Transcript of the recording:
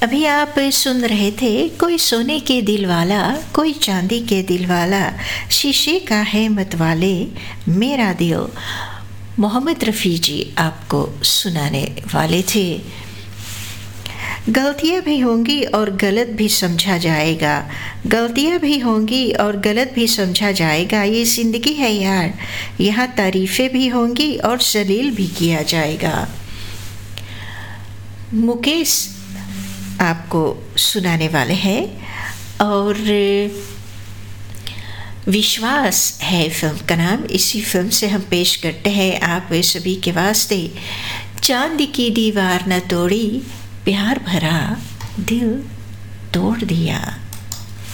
अभी आप सुन रहे थे कोई सोने के दिल वाला, कोई चांदी के दिल वाला, शीशे का है मत वाले मेरा दिल। मोहम्मद रफ़ी जी आपको सुनाने वाले थे। गलतियाँ भी होंगी और गलत भी समझा जाएगा, गलतियाँ भी होंगी और गलत भी समझा जाएगा, ये ज़िंदगी है यार, यहाँ तारीफ़ें भी होंगी और जलील भी किया जाएगा। मुकेश आपको सुनाने वाले हैं और विश्वास है फिल्म का नाम। इसी फिल्म से हम पेश करते हैं आप सभी के वास्ते चांद की दीवार न तोड़ी, प्यार भरा दिल तोड़ दिया।